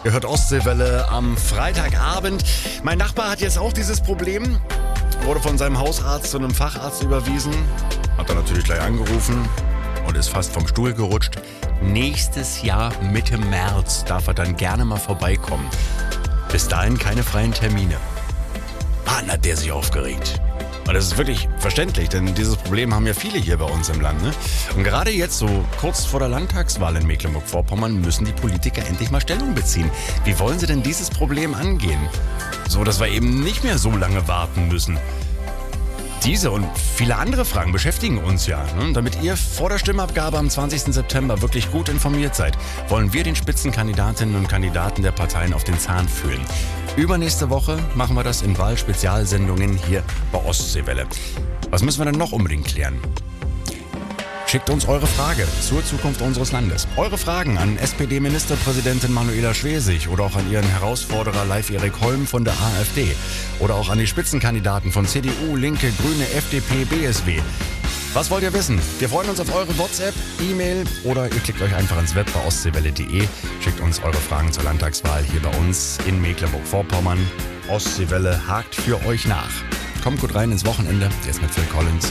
Ihr hört Ostseewelle am Freitagabend. Mein Nachbar hat jetzt auch dieses Problem. Wurde von seinem Hausarzt zu einem Facharzt überwiesen. Hat er natürlich gleich angerufen und ist fast vom Stuhl gerutscht. Nächstes Jahr Mitte März darf er dann gerne mal vorbeikommen. Bis dahin keine freien Termine. Mann, hat der sich aufgeregt. Und das ist wirklich verständlich, denn dieses Problem haben ja viele hier bei uns im Land. Ne? Und gerade jetzt, so kurz vor der Landtagswahl in Mecklenburg-Vorpommern, müssen die Politiker endlich mal Stellung beziehen. Wie wollen sie denn dieses Problem angehen? So, dass wir eben nicht mehr so lange warten müssen. Diese und viele andere Fragen beschäftigen uns ja. Ne? Damit ihr vor der Stimmabgabe am 20. September wirklich gut informiert seid, wollen wir den Spitzenkandidatinnen und Kandidaten der Parteien auf den Zahn fühlen. Übernächste Woche machen wir das in Wahlspezialsendungen hier bei Ostseewelle. Was müssen wir denn noch unbedingt klären? Schickt uns eure Frage zur Zukunft unseres Landes. Eure Fragen an SPD-Ministerpräsidentin Manuela Schwesig oder auch an ihren Herausforderer Live-Erik Holm von der AfD. Oder auch an die Spitzenkandidaten von CDU, Linke, Grüne, FDP, BSW. Was wollt ihr wissen? Wir freuen uns auf eure WhatsApp, E-Mail oder ihr klickt euch einfach ins Web bei ostseewelle.de. Schickt uns eure Fragen zur Landtagswahl hier bei uns in Mecklenburg-Vorpommern. Ostseewelle hakt für euch nach. Kommt gut rein ins Wochenende. Jetzt mit Phil Collins.